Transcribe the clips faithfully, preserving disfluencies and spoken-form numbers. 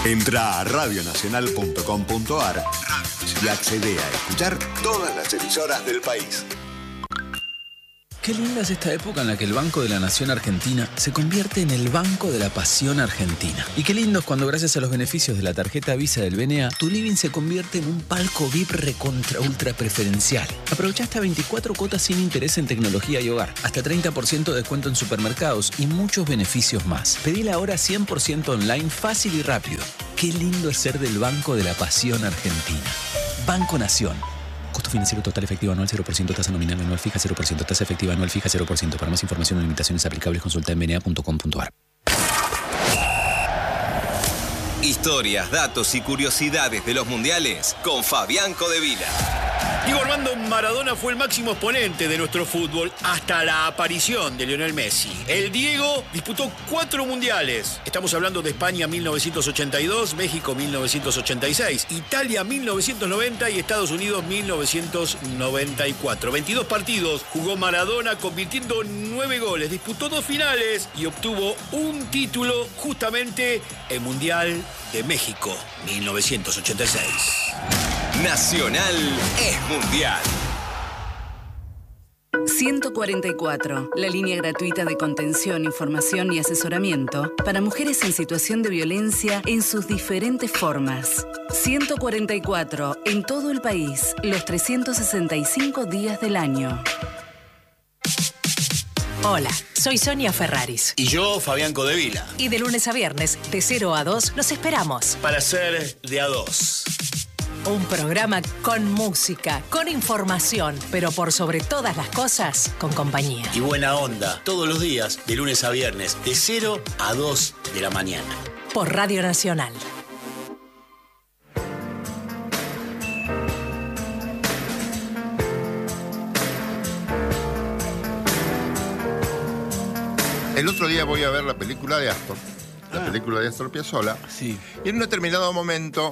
Entra a radio nacional punto com punto ar y accede a escuchar todas las emisoras del país. Qué linda es esta época en la que el Banco de la Nación Argentina se convierte en el Banco de la Pasión Argentina. Y qué lindo es cuando, gracias a los beneficios de la tarjeta Visa del B N A, tu living se convierte en un palco V I P recontra ultra preferencial. Aprovecha hasta veinticuatro cuotas sin interés en tecnología y hogar, hasta treinta por ciento de descuento en supermercados y muchos beneficios más. Pedila ahora cien por ciento online, fácil y rápido. Qué lindo es ser del Banco de la Pasión Argentina. Banco Nación. Costo financiero total efectivo anual cero por ciento, tasa nominal anual fija cero por ciento, tasa efectiva anual fija cero por ciento. Para más información o limitaciones aplicables, consulta en b n a punto com punto ar. Historias, datos y curiosidades de los mundiales con Fabián Codevila. Diego Armando Maradona fue el máximo exponente de nuestro fútbol hasta la aparición de Lionel Messi. El Diego disputó cuatro mundiales. Estamos hablando de España mil novecientos ochenta y dos, México mil novecientos ochenta y seis, Italia mil novecientos noventa y Estados Unidos mil novecientos noventa y cuatro. veintidós partidos jugó Maradona, convirtiendo nueve goles, disputó dos finales y obtuvo un título justamente en Mundial de México mil novecientos ochenta y seis. Nacional es mundial. ciento cuarenta y cuatro, la línea gratuita de contención, información y asesoramiento para mujeres en situación de violencia en sus diferentes formas. ciento cuarenta y cuatro, en todo el país, los trescientos sesenta y cinco días del año. Hola, soy Sonia Ferraris. Y yo, Fabián Codevila. Y de lunes a viernes, de cero a dos, los esperamos. Para ser de a dos. Un programa con música, con información, pero por sobre todas las cosas, con compañía. Y buena onda, todos los días, de lunes a viernes, de cero a dos de la mañana. Por Radio Nacional. El otro día voy a ver la película de Astor, la ah. película de Astor Piazzolla, sí. Y en un determinado momento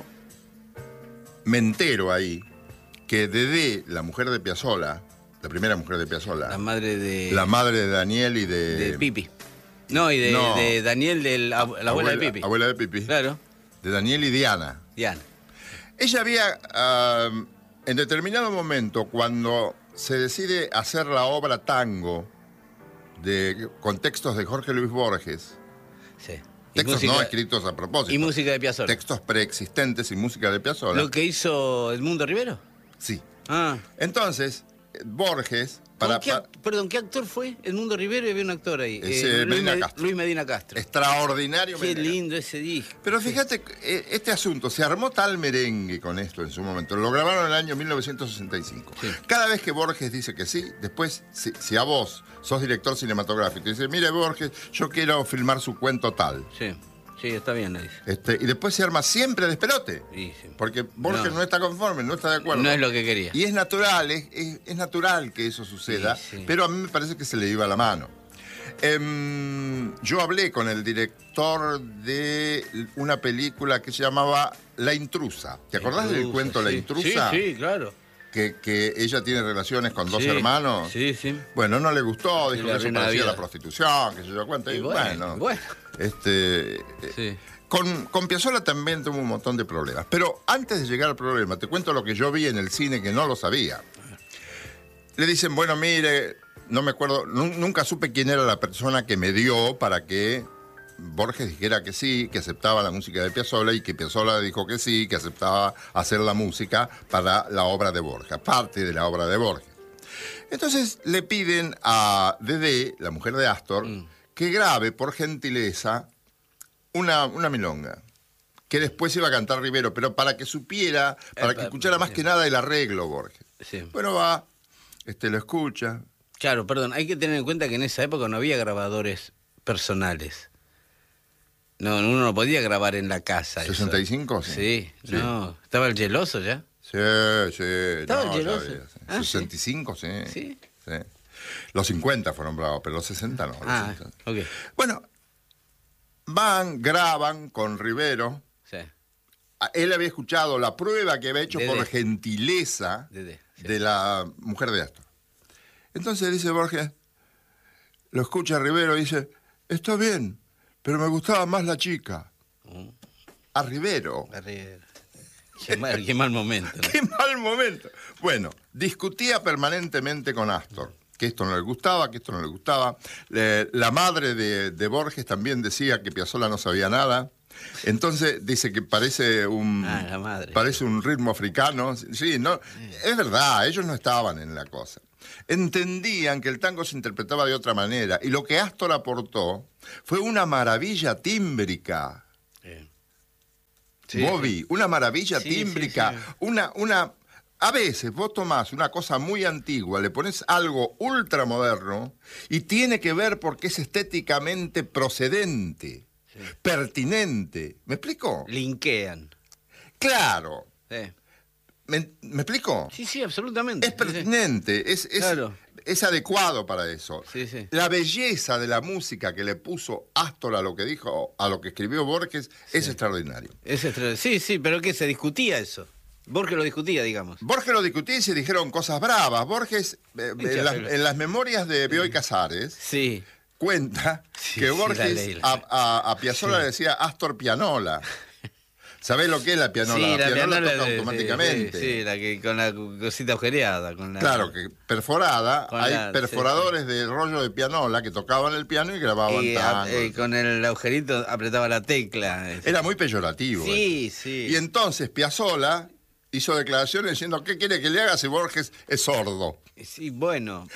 me entero ahí que Dedé, la mujer de Piazzolla, la primera mujer de Piazzolla, la madre de... La madre de Daniel y de... De Pipi. No, y de, no, de Daniel, de la, la abuela, abuela de Pipi. Abuela de Pipi. Claro. De Daniel y Diana. Diana. Ella había, uh, en determinado momento, cuando se decide hacer la obra Tango, de, con textos de Jorge Luis Borges. Sí. Textos música, no escritos a propósito. Y música de Piazzolla. Textos preexistentes y música de Piazzolla. ¿Lo que hizo Edmundo Rivero? Sí. Ah. Entonces, Borges... Para, qué, para, perdón, ¿qué actor fue? Edmundo Rivero y había un actor ahí. Es, eh, eh, Luis, Medina Med Castro. Luis Medina Castro. Extraordinario. Qué Medina lindo Castro. ese disco. Pero fíjate, eh, este asunto, se armó tal merengue con esto en su momento. Lo grabaron en el año mil novecientos sesenta y cinco. Sí. Cada vez que Borges dice que sí, después, si, si a vos sos director cinematográfico y dices, mire Borges, yo quiero filmar su cuento tal. Sí. Sí, está bien, le dice. Este, y después se arma siempre despelote. Sí, sí. Porque Borges no. no está conforme, no está de acuerdo. No es lo que quería. Y es natural, es, es, es natural que eso suceda, sí, sí. Pero a mí me parece que se le iba la mano. Eh, yo hablé con el director de una película que se llamaba La Intrusa. ¿Te acordás Intrusa, del cuento sí. La Intrusa? Sí, sí, claro. Que, que ella tiene relaciones con dos sí, hermanos. Sí, sí. Bueno, no le gustó, dijo que eso parecía la prostitución, que se dio cuenta. Y, y bueno, bueno. bueno. Este, sí. Con, con Piazzolla también tuvo un montón de problemas. Pero antes de llegar al problema, te cuento lo que yo vi en el cine que no lo sabía. Le dicen, bueno, mire, no me acuerdo, nunca supe quién era la persona que me dio para que Borges dijera que sí, que aceptaba la música de Piazzolla y que Piazzolla dijo que sí, que aceptaba hacer la música para la obra de Borges, parte de la obra de Borges. Entonces le piden a Dedé, la mujer de Astor, mm. que grabe, por gentileza, una, una milonga, que después iba a cantar Rivero, pero para que supiera, para que escuchara más que nada el arreglo Borges. Sí. Bueno, va, este, lo escucha. Claro, perdón, hay que tener en cuenta que en esa época no había grabadores personales. No, uno no podía grabar en la casa. ¿sesenta y cinco? Eso. Sí, sí, no. ¿Estaba el geloso ya? Sí, sí. ¿Estaba no, el geloso? Ya, sí. Ah, sesenta y cinco, sí. ¿Sí? Sí. Los cincuenta fueron bravos, pero los sesenta no. Los ah, sesenta. ok. Bueno, van, graban con Rivero. Sí. Él había escuchado la prueba que había hecho Dede. por gentileza Dede, sí. de la mujer de Astor. Entonces dice Borges, lo escucha Rivero y dice, está bien, pero me gustaba más la chica. a Rivero. A Rivero. Qué mal, qué mal momento, ¿no? Qué mal momento. Bueno, discutía permanentemente con Astor, que esto no le gustaba, que esto no le gustaba. Eh, la madre de, de Borges también decía que Piazzolla no sabía nada. Entonces dice que parece un ah, la madre. parece un ritmo africano. Sí, no, es verdad, ellos no estaban en la cosa. Entendían que el tango se interpretaba de otra manera y lo que Astor aportó fue una maravilla tímbrica. Sí. Sí, Bobby, sí. una maravilla sí, tímbrica, sí, sí. una una a veces vos tomás una cosa muy antigua, le pones algo ultramoderno y tiene que ver porque es estéticamente procedente. Sí. Pertinente. ¿Me explico? Linkean. Claro. Sí. ¿Me, ¿Me explico? Sí, sí, absolutamente. Es pertinente, sí, sí. es, es, claro. es adecuado para eso. Sí, sí. La belleza de la música que le puso Astor a lo que dijo, a lo que escribió Borges, sí. es extraordinario. Es extraordinario. Sí, sí, pero ¿qué? Se discutía eso. Borges lo discutía, digamos. Borges lo discutía y se dijeron cosas bravas. Borges, eh, en, las, en las memorias de Bioy Casares, sí. cuenta sí, que Borges sí, la ley, la... a, a, a Piazzolla sí. le decía Astor Pianola. ¿Sabés lo que es la pianola? Sí, la, la pianola pianola toca de, automáticamente. Sí, sí, la que con la cosita agujereada. Con la... Claro, que perforada. Con hay la, perforadores sí, sí. de rollo de pianola que tocaban el piano y grababan y tango. Eh, con el agujerito apretaba la tecla. Era muy peyorativo. Sí, eso. sí. Y entonces Piazzolla hizo declaraciones diciendo, ¿qué quiere que le haga si Borges es sordo? Sí, bueno.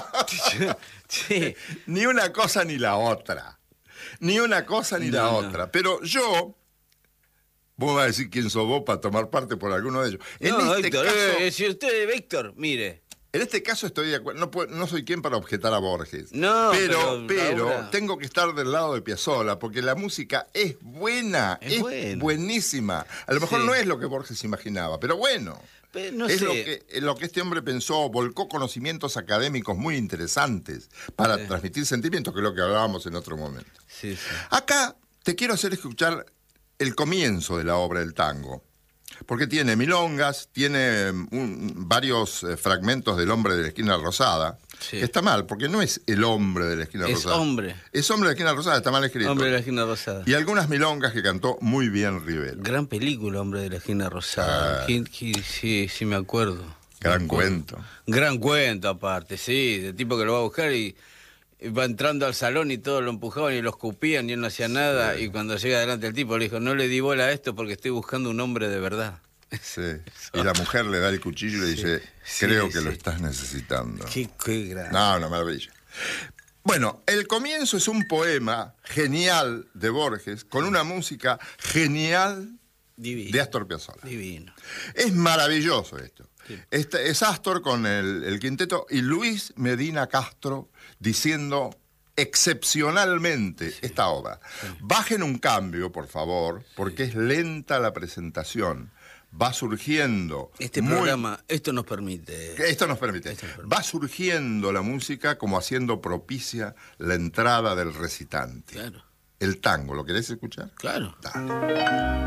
sí. Ni una cosa ni la otra. Ni una cosa ni no, la no. otra. Pero yo... Vos vas a decir quién sos vos para tomar parte por alguno de ellos. No, en este Víctor, caso, eh, si usted, Víctor, mire. En este caso estoy de acuerdo. No, puedo, no soy quien para objetar a Borges. No, pero, pero, pero tengo que estar del lado de Piazzolla, porque la música es buena, es, es bueno. buenísima. A lo mejor sí. no es lo que Borges imaginaba, pero bueno. Pero no es sé. lo que, lo que este hombre pensó, volcó conocimientos académicos muy interesantes para sí. transmitir sentimientos, que es lo que hablábamos en otro momento. Sí, sí. Acá te quiero hacer escuchar el comienzo de la obra del tango, porque tiene milongas, tiene un, varios eh, fragmentos del Hombre de la Esquina Rosada, sí. que está mal, porque no es el hombre de la esquina es rosada. Es hombre. Es Hombre de la Esquina Rosada, está mal escrito. Hombre de la Esquina Rosada. Y algunas milongas que cantó muy bien Rivero. Gran película, Hombre de la Esquina Rosada. Ah. Sí, sí, sí me acuerdo. Gran me acuerdo. cuento. Gran cuento, aparte, sí, de tipo que lo va a buscar y... va entrando al salón y todos lo empujaban y lo escupían y él no hacía nada. Sí. Y cuando llega adelante el tipo le dijo, no le di bola a esto porque estoy buscando un hombre de verdad. Sí. Y la mujer le da el cuchillo y le dice, sí, creo sí, que sí. lo estás necesitando. Qué, qué grande. No, una maravilla. Bueno, el comienzo es un poema genial de Borges con una música genial Divino. de Astor Piazzolla. Divino. Es maravilloso esto. Sí. Este, es Astor con el, el quinteto y Luis Medina Castro diciendo excepcionalmente sí. esta obra. Sí. Bajen un cambio, por favor, porque sí. es lenta la presentación. Va surgiendo... Este muy... programa, esto nos permite... Esto nos permite. Esto nos permite. Va surgiendo la música como haciendo propicia la entrada del recitante. Claro. El tango, ¿lo querés escuchar? Claro. Dale.